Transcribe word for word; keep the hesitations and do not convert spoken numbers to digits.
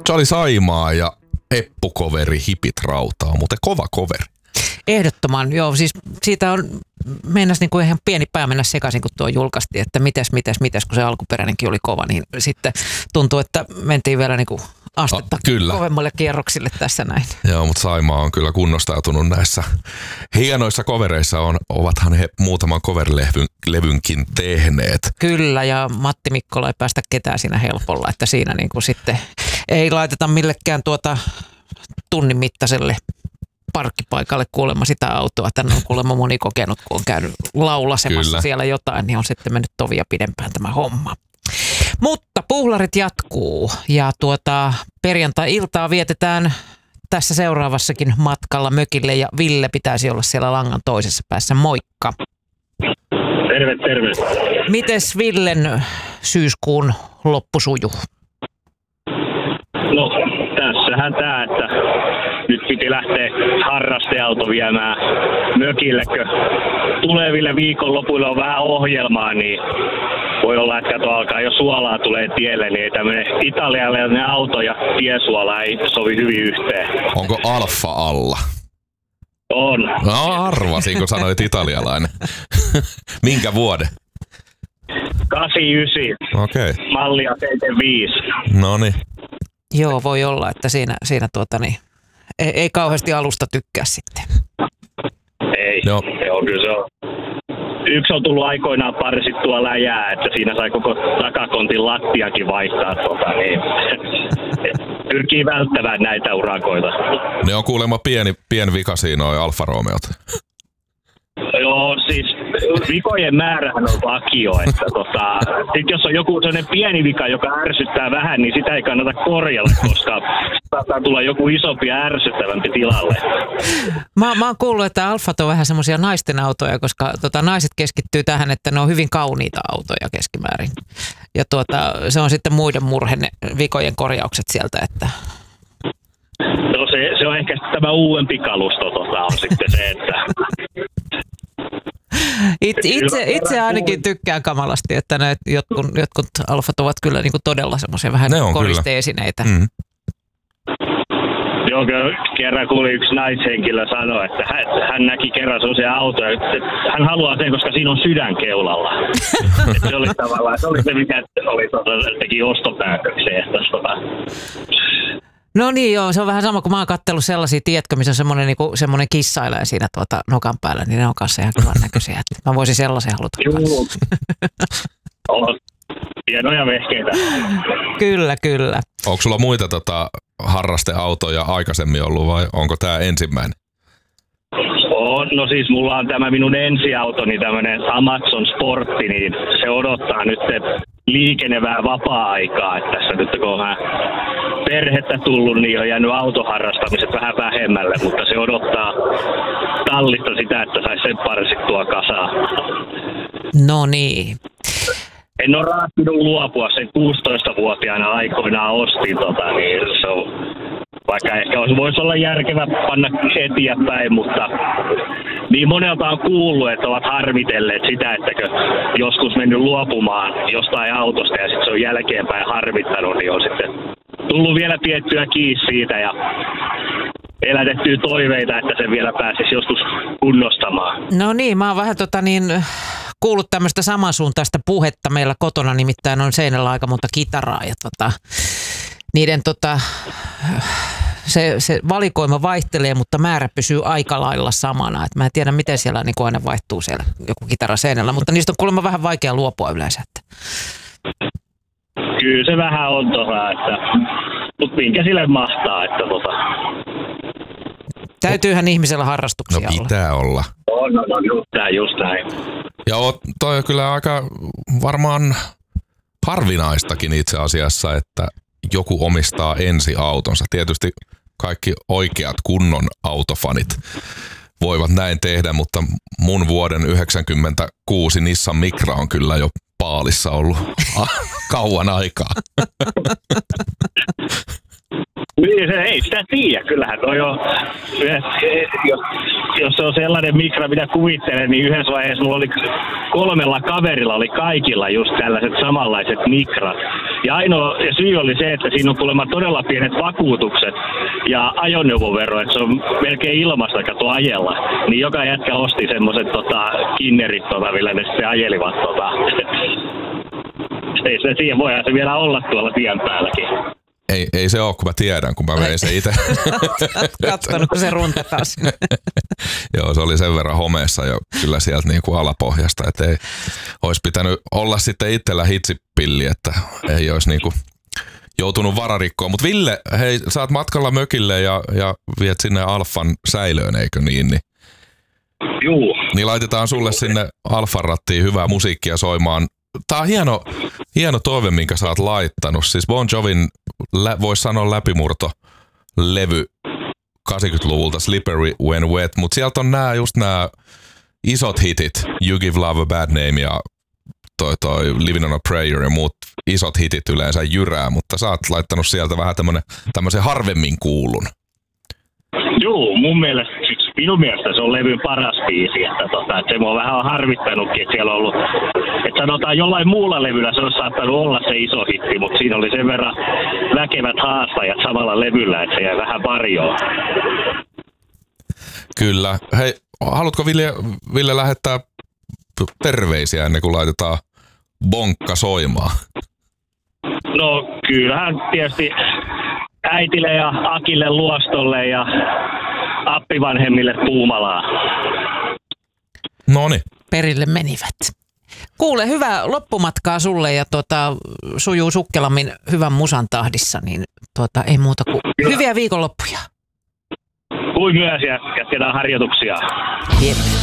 Se oli Saimaa ja Eppu-coveri Hipit rautaa, mutta kova coveri. Ehdottoman, joo. Siis siitä on, meinas niin kuin ihan pieni pää mennä sekaisin, kun tuo julkaistiin, että mitäs, mitäs, mitäs, kun se alkuperäinenkin oli kova, niin sitten tuntuu, että mentiin vielä niin kuin astetta ah, kovemmalle kierroksille tässä näin. Joo, mutta Saimaa on kyllä kunnostautunut näissä hienoissa covereissa, on, ovathan he muutaman cover-levynkin tehneet. Kyllä, ja Matti Mikkola ei päästä ketään siinä helpolla, että siinä niin kuin sitten ei laiteta millekään tuota tunnin mittaiselle parkkipaikalle kuulemma sitä autoa. Tänne on kuulemma moni kokenut, kun on käynyt laulasemassa Kyllä. siellä jotain, niin on sitten mennyt tovia pidempään tämä homma. Mutta puhlarit jatkuu ja tuota perjantai-iltaa vietetään tässä seuraavassakin matkalla mökille ja Ville pitäisi olla siellä langan toisessa päässä. Moikka! Terve, terve! Mites Villen syyskuun loppu sujuu? No tässähän tää, että nyt piti lähteä harrasteauto viemään mökille, kun tuleville viikonlopuille on vähän ohjelmaa, niin voi olla, että kato alkaa jo suolaa tulee tielle, niin tämmöinen italialainen auto ja tiesuola ei sovi hyvin yhteen. Onko Alfa alla? On. No arvasin, kun sanoit italialainen. Minkä vuoden? kahdeksankymmentäyhdeksän. Okei. Okay. Mallia seitsemänkymmentäviisi. Noniin. Joo, voi olla, että siinä, siinä tuota niin, ei, ei kauheasti alusta tykkää sitten. Ei, no. se on kyllä se on. Yksi on tullut aikoinaan parsittua läjää, että siinä sai koko takakontin lattiakin vaihtaa. Tota, niin. Pyrkii välttämään näitä urakoita. Ne on kuulemma pieni, pieni vika siinä on Alfa Romeot. Joo, siis vikojen määrähän on vakio, että tota, sit jos on joku sellainen pieni vika, joka ärsyttää vähän, niin sitä ei kannata korjata, koska saattaa tulla joku isompi ja ärsyttävämpi tilalle. Mä, mä oon kuullut, että Alfat on vähän semmoisia naisten autoja, koska tota, naiset keskittyy tähän, että ne on hyvin kauniita autoja keskimäärin. Ja tuota, se on sitten muiden murhe, vikojen korjaukset sieltä, että... No se, se on ehkä tämä uudempi kalusto tota, on sitten se, että... Itse, itse, itse ainakin tykkään kamalasti, että ne jotkut, jotkut Alfat ovat kyllä niin kuin todella semmoisia vähän koristeesineitä. Mm. Joo, kerran kuuli yksi naishenkilö sanoa, että hän, hän näki kerran sellaisia autoja, että hän haluaa sen, koska siinä on sydän keulalla. se oli tavallaan, se oli se, mikä oli, tota, teki ostopäätöksiä. Tota. No niin joo, se on vähän sama kuin mä oon katsellut sellaisia, tiedätkö, missä on semmoinen, niin kuin, semmoinen kissailee siinä tuota nokan päällä, niin ne on kanssa ihan kivan näköisiä. Mä voisin sellaisen haluta kanssa. On hienoja vehkeitä. Kyllä, kyllä. Onko sulla muita tota, harrasteautoja aikaisemmin ollut vai onko tää ensimmäinen? On, no siis mulla on tämä minun ensiautoni, tämmöinen Amazon Sportti, niin se odottaa nyt liikenevää vapaa-aikaa. Että tässä nyt kun on vähän perhettä tullut, niin on jäänyt autoharrastamiset vähän vähemmälle, mutta se odottaa tallista sitä, että saisi sen parsittua kasaan. No niin. En ole raattunut luopua, sen kuusitoistavuotiaana aikoinaan ostin, tota, niin se on, vaikka ehkä voisi olla järkevä panna eteenpäin, mutta niin monelta on kuullut, että ovat harmitelleet sitä, että joskus mennyt luopumaan jostain autosta ja sitten se on jälkeenpäin harmittanut, niin on sitten tullut vielä tiettyä kiinni siitä ja elätettyä toiveita, että se vielä pääsisi joskus kunnostamaan. No niin, mä oon vähän tota niin... kuullut tämmöistä samansuuntaista puhetta. Meillä kotona nimittäin on seinällä aika monta kitaraa ja tota, niiden tota, se, se valikoima vaihtelee, mutta määrä pysyy aika lailla samana. Et mä en tiedä, miten siellä niin kuin aina vaihtuu siellä joku kitara seinällä, mutta niistä on kuulemma vähän vaikea luopua yleensä. Että. Kyllä se vähän on tuossa, että mutta minkä sille mahtaa, että tota... Täytyyhän ihmisellä harrastuksia olla. No pitää olla. olla. No, no, no just näin, just näin. Ja toi on kyllä aika varmaan harvinaistakin itse asiassa, että joku omistaa ensi autonsa. Tietysti kaikki oikeat kunnon autofanit voivat näin tehdä, mutta mun vuoden yhdeksänkymmentäkuusi Nissan Micra on kyllä jo paalissa ollut kauan aikaa. Niin, se ei sitä tiedä. Kyllähän toi on, jos, jos se on sellainen mikra, mitä kuvittelen, niin yhdessä vaiheessa mulla oli kolmella kaverilla, oli kaikilla just tällaiset samanlaiset mikrat. Ja ainoa ja syy oli se, että siinä on kuulemma todella pienet vakuutukset ja ajoneuvovero, että se on melkein ilmasta kato ajella. Niin joka jätkä osti semmoiset tota, kinnerit, tota, millä ne sitten ajelivat. Tota. Ei se siihen, voihan se vielä olla tuolla tien päälläkin. Ei, ei se ole, kun mä tiedän, kun mä vein se itse. Kattonut, kun se runtataan sinne. Joo, se oli sen verran homeessa jo kyllä sieltä niin kuin alapohjasta, että ei olisi pitänyt olla sitten itsellä hitsipilli, että ei olisi niin kuin joutunut vararikkoon. Mutta Ville, hei, sä oot matkalla mökille ja, ja viet sinne Alfan säilöön, eikö niin? niin Juu. Niin laitetaan sulle sinne Alfan rattiin hyvää musiikkia soimaan. Tää on hieno, hieno toive, minkä sä oot laittanut. Siis Bon Jovin, voisi sanoa läpimurto-levy kahdeksankymmentäluvulta, Slippery When Wet, mutta sieltä on nää, just nämä isot hitit, You Give Love a Bad Name ja toi, toi Living on a Prayer ja muut isot hitit yleensä jyrää, mutta sä oot laittanut sieltä vähän tämmöisen harvemmin kuulun. Joo, mun mielestä, minun mielestä se on levyn paras biisi, että, tota, että se mua vähän on harvittanutkin, että siellä on ollut, että sanotaan jollain muulla levyllä se olisi saattanut olla se iso hitti, mutta siinä oli sen verran väkevät haastajat samalla levyllä, että se jäi vähän varjoon. Kyllä. Hei, haluatko Ville, Ville lähettää terveisiä ennen kuin laitetaan bonkka soimaan? No kyllähän tietysti äitille ja Akille Luostolle ja appivanhemmille Puumalaa. Noniin. Perille menivät. Kuule, hyvää loppumatkaa sulle ja tuota, sujuu sukkelammin hyvän musan tahdissa, niin tuota, ei muuta kuin hyviä viikonloppuja. Kuin myös ja jatketaan harjoituksia. Jep.